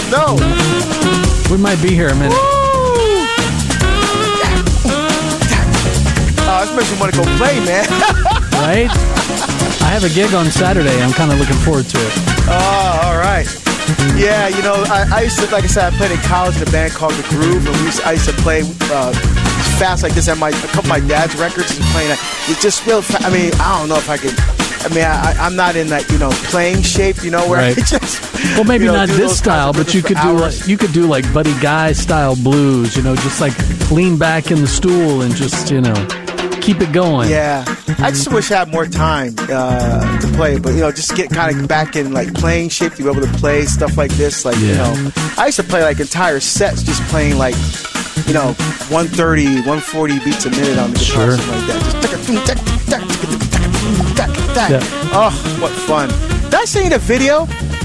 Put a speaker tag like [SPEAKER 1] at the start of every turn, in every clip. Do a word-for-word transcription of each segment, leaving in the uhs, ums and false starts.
[SPEAKER 1] know.
[SPEAKER 2] We might be here a minute.
[SPEAKER 1] Oh, this makes me want to go play, man.
[SPEAKER 2] Right? I have a gig on Saturday. I'm kind of looking forward to it.
[SPEAKER 1] Oh, all right. Yeah, you know, I, I used to, like I said, I played in college in a band called The Groove, and we used, I used to play uh, fast like this. And my, a couple of my dad's records and playing that. It's just real. Fa- I mean, I don't know if I could. I mean, I, I'm not in that, you know, playing shape, you know, where
[SPEAKER 2] right.
[SPEAKER 1] I just.
[SPEAKER 2] Well, maybe
[SPEAKER 1] you know,
[SPEAKER 2] not this style, but you could do like, you could do like Buddy Guy style blues, you know, just like lean back in the stool and just, you know, keep it going.
[SPEAKER 1] Yeah, I just wish I had more time uh, to play, but you know, just get kind of back in like playing shape to be able to play stuff like this. Like yeah. you know, I used to play like entire sets just playing like, you know, one thirty, one forty beats a minute on the guitar,
[SPEAKER 2] sure.
[SPEAKER 1] something like that. Just yeah. Oh, what fun! Did I see the video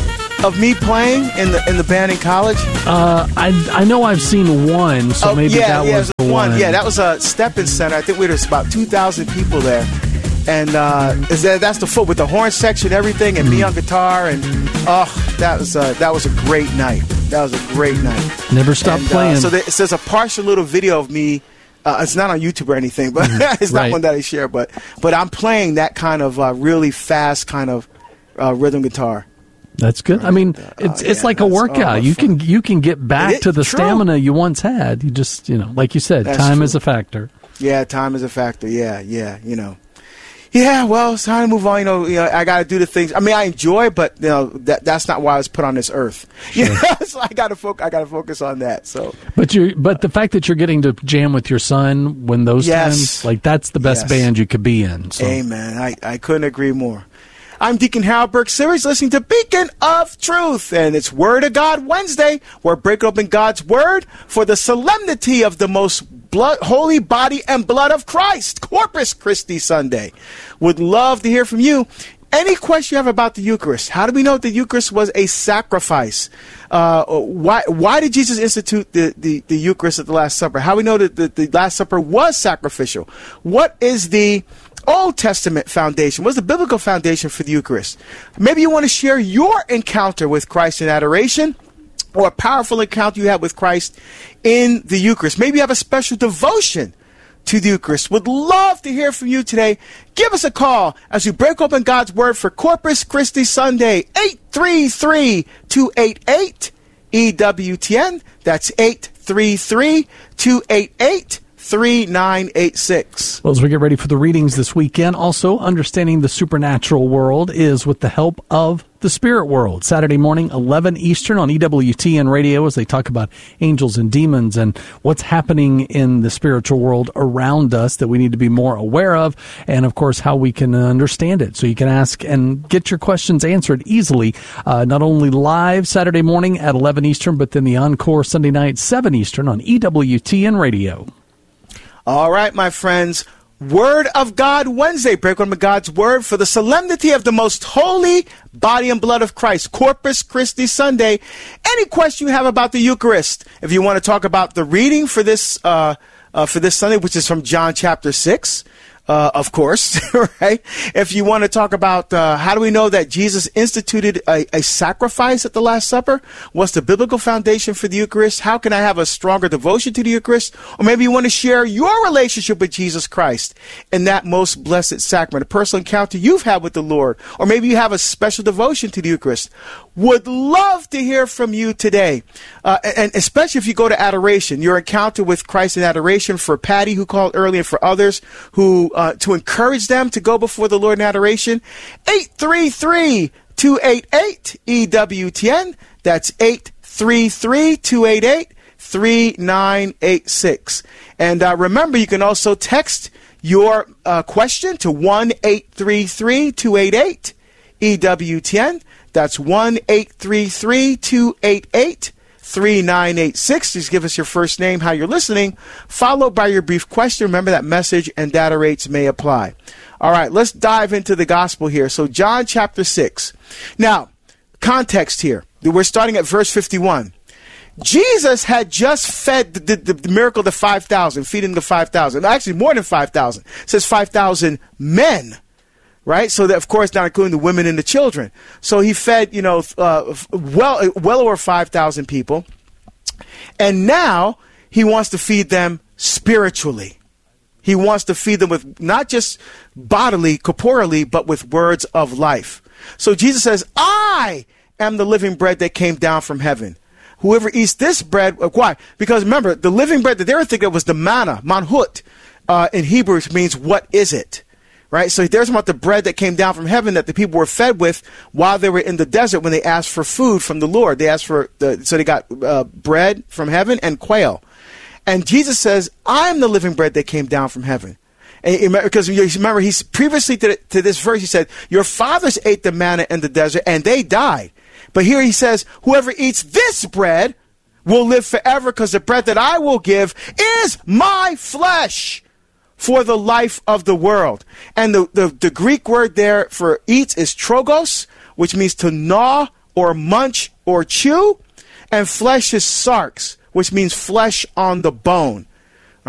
[SPEAKER 1] of me playing in the in the band in college?
[SPEAKER 2] Uh, I I know I've seen one, so
[SPEAKER 1] oh,
[SPEAKER 2] maybe
[SPEAKER 1] yeah,
[SPEAKER 2] that
[SPEAKER 1] yeah,
[SPEAKER 2] was
[SPEAKER 1] the
[SPEAKER 2] the
[SPEAKER 1] one.
[SPEAKER 2] one.
[SPEAKER 1] Yeah, that was a Stepping Center. I think we was about two thousand people there, and uh, is that that's the foot with the horn section, everything, and mm. me on guitar, and oh, that was a, that was a great night. That was a great night.
[SPEAKER 2] Never stopped
[SPEAKER 1] and,
[SPEAKER 2] playing.
[SPEAKER 1] Uh, so there, it says a partial little video of me. Uh, it's not on YouTube or anything, but mm, it's not
[SPEAKER 2] right.
[SPEAKER 1] one that I share. But but I'm playing that kind of uh, really fast kind of uh, rhythm guitar.
[SPEAKER 2] That's good. I mean, it's uh, it's
[SPEAKER 1] yeah,
[SPEAKER 2] like a workout. Oh, you can you can get back
[SPEAKER 1] it,
[SPEAKER 2] to the
[SPEAKER 1] true.
[SPEAKER 2] stamina you once had. You just, you know, like you said,
[SPEAKER 1] that's
[SPEAKER 2] time
[SPEAKER 1] true.
[SPEAKER 2] is a factor.
[SPEAKER 1] Yeah, time is a factor. Yeah, yeah, you know. Yeah, well, it's time to move on. You know, you know, I got to do the things. I mean, I enjoy, but you know, that that's not why I was put on this earth. Sure. You know? So I got to focus. I got to focus on that. So,
[SPEAKER 2] but you, but the fact that you're getting to jam with your son when those
[SPEAKER 1] yes.
[SPEAKER 2] times, like that's the best
[SPEAKER 1] yes.
[SPEAKER 2] band you could be in. So.
[SPEAKER 1] Amen. I I couldn't agree more. I'm Deacon Harold Burke Series, listening to Beacon of Truth, and it's Word of God Wednesday. We're breaking open God's Word for the solemnity of the most blood, holy body and blood of Christ, Corpus Christi Sunday. Would love to hear from you. Any question you have about the Eucharist? How do we know the Eucharist was a sacrifice? Uh, why why did Jesus institute the, the, the Eucharist at the Last Supper? How do we know that the, the Last Supper was sacrificial? What is the Old Testament foundation? What's the biblical foundation for the Eucharist? Maybe you want to share your encounter with Christ in adoration, or a powerful encounter you had with Christ in the Eucharist. Maybe you have a special devotion to the Eucharist. Would love to hear from you today. Give us a call as we break open God's Word for Corpus Christi Sunday. eight three three, two eight eight, E W T N. That's eight three three, two eight eight, three nine eight six.
[SPEAKER 2] Well, as we get ready for the readings this weekend, also understanding the supernatural world is with the help of the spirit world. Saturday morning, eleven Eastern on E W T N Radio, as they talk about angels and demons and what's happening in the spiritual world around us that we need to be more aware of, and of course how we can understand it. So you can ask and get your questions answered easily, uh, not only live Saturday morning at eleven Eastern, but then the encore Sunday night, seven Eastern on E W T N Radio.
[SPEAKER 1] All right, my friends. Word of God Wednesday. Break open God's Word for the solemnity of the most holy body and blood of Christ. Corpus Christi Sunday. Any question you have about the Eucharist? If you want to talk about the reading for this uh, uh, for this Sunday, which is from John chapter six, uh, of course, right? If you want to talk about uh, how do we know that Jesus instituted a, a sacrifice at the Last Supper? What's the biblical foundation for the Eucharist? How can I have a stronger devotion to the Eucharist? Or maybe you want to share your relationship with Jesus Christ in that most blessed sacrament, a personal encounter you've had with the Lord. Or maybe you have a special devotion to the Eucharist. Would love to hear from you today. Uh, and especially if you go to adoration, your encounter with Christ in adoration, for Patty who called earlier, and for others who, uh, to encourage them to go before the Lord in adoration. eight three three, two eight eight, E W T N. That's eight three three, two eight eight, three nine eight six. And uh, remember, you can also text your uh, question to one eight three three, two eight eight, E W T N. That's one eight three three, two eight eight, three nine eight six. Just give us your first name, how you're listening, followed by your brief question. Remember that message and data rates may apply. All right, let's dive into the gospel here. So John chapter six. Now, context here. We're starting at verse fifty-one. Jesus had just fed the, the, the miracle of the five thousand, feeding the five thousand. Actually, more than five thousand. It says five thousand men. right? So that, of course, not including the women and the children. So he fed, you know, uh, well, well over five thousand people. And now he wants to feed them spiritually. He wants to feed them with not just bodily, corporally, but with words of life. So Jesus says, I am the living bread that came down from heaven. Whoever eats this bread, why? Because remember, the living bread that they were thinking of was the manna, manhut, uh, in Hebrew, which means what is it? Right? So there's about the bread that came down from heaven that the people were fed with while they were in the desert when they asked for food from the Lord. They asked for, the, so they got uh, bread from heaven and quail. And Jesus says, I'm the living bread that came down from heaven. And because you remember, he's previously to, to this verse, he said, your fathers ate the manna in the desert and they died. But here he says, whoever eats this bread will live forever because the bread that I will give is my flesh for the life of the world. And the, the, the Greek word there for eats is trogos, which means to gnaw or munch or chew. And flesh is sarx, which means flesh on the bone.